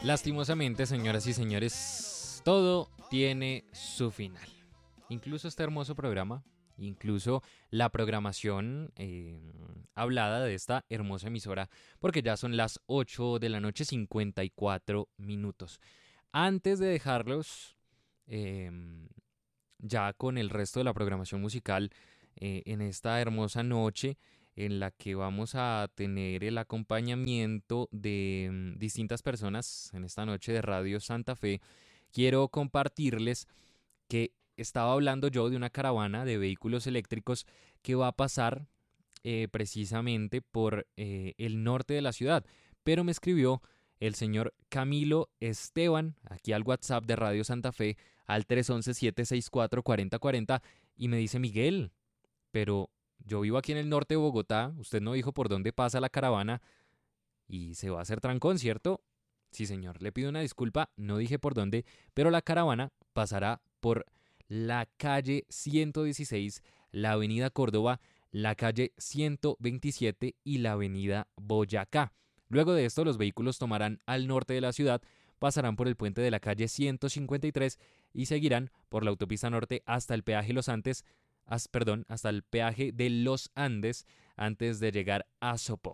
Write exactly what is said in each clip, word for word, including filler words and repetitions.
Lastimosamente, señoras y señores, todo tiene su final. Incluso este hermoso programa, incluso la programación eh, hablada de esta hermosa emisora, porque ya son las ocho de la noche, cincuenta y cuatro minutos. Antes de dejarlos eh, ya con el resto de la programación musical eh, en esta hermosa noche, en la que vamos a tener el acompañamiento de mm, distintas personas en esta noche de Radio Santa Fe, quiero compartirles que estaba hablando yo de una caravana de vehículos eléctricos que va a pasar eh, precisamente por eh, el norte de la ciudad, pero me escribió el señor Camilo Esteban, aquí al WhatsApp de Radio Santa Fe, al tres once, siete seis cuatro, cuatro cero cuatro cero, y me dice: Miguel, pero yo vivo aquí en el norte de Bogotá, usted no dijo por dónde pasa la caravana y se va a hacer trancón, ¿cierto? Sí, señor, le pido una disculpa, no dije por dónde, pero la caravana pasará por la calle ciento dieciséis, la avenida Córdoba, la calle ciento veintisiete y la avenida Boyacá. Luego de esto, los vehículos tomarán al norte de la ciudad, pasarán por el puente de la calle ciento cincuenta y tres y seguirán por la autopista norte hasta el peaje Los Andes, as, perdón, hasta el peaje de Los Andes antes de llegar a Sopó.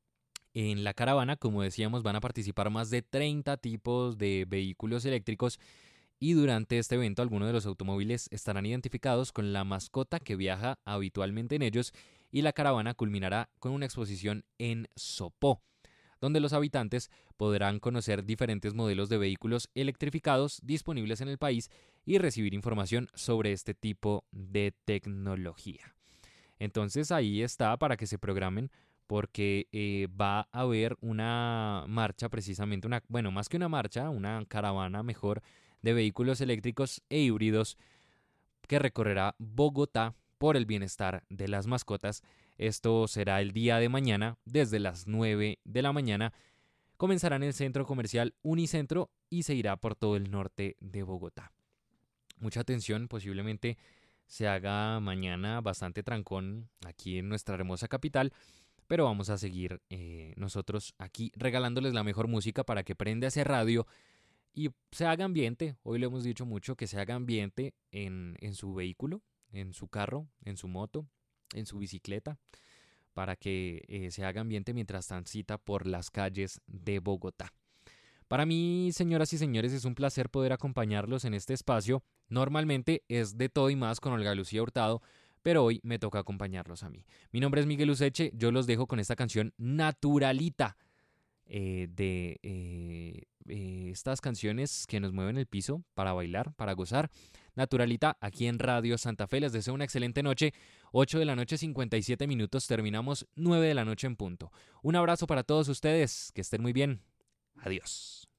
En la caravana, como decíamos, van a participar más de treinta tipos de vehículos eléctricos y durante este evento algunos de los automóviles estarán identificados con la mascota que viaja habitualmente en ellos y la caravana culminará con una exposición en Sopó, donde los habitantes podrán conocer diferentes modelos de vehículos electrificados disponibles en el país y recibir información sobre este tipo de tecnología. Entonces ahí está para que se programen porque eh, va a haber una marcha precisamente, una, bueno, más que una marcha, una caravana mejor de vehículos eléctricos e híbridos que recorrerá Bogotá por el bienestar de las mascotas. Esto será el día de mañana desde las nueve de la mañana. Comenzará en el centro comercial Unicentro y se irá por todo el norte de Bogotá. Mucha atención, posiblemente se haga mañana bastante trancón aquí en nuestra hermosa capital, pero vamos a seguir eh, nosotros aquí regalándoles la mejor música para que prenda ese radio y se haga ambiente. Hoy lo hemos dicho mucho, que se haga ambiente en, en su vehículo, en su carro, en su moto, en su bicicleta, para que eh, se haga ambiente mientras transita por las calles de Bogotá. Para mí, señoras y señores, es un placer poder acompañarlos en este espacio. Normalmente es de todo y más con Olga Lucía Hurtado, pero hoy me toca acompañarlos a mí. Mi nombre es Miguel Useche, yo los dejo con esta canción Naturalita, eh, de eh, eh, estas canciones que nos mueven el piso para bailar, para gozar. Naturalita, aquí en Radio Santa Fe. Les deseo una excelente noche. ocho de la noche, cincuenta y siete minutos. Terminamos nueve de la noche en punto. Un abrazo para todos ustedes. Que estén muy bien. Adiós.